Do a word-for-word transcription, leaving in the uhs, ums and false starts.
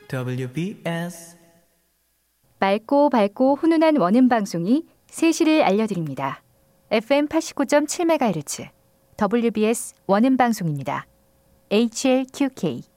더블유비에스 맑고 밝고 훈훈한 원음 방송이 세 시를 알려드립니다. 에프엠 팔십구 점 칠 메가헤르츠 더블유비에스 원음 방송입니다. 에이치엘큐케이